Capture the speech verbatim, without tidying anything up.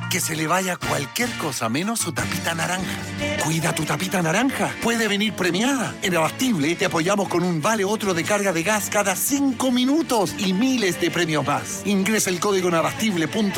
Que se le vaya cualquier cosa menos su tapita naranja. Cuida tu tapita naranja. Puede venir premiada. En Abastible te apoyamos con un vale otro de carga de gas cada cinco minutos y miles de premios más. Ingresa el código en abastible punto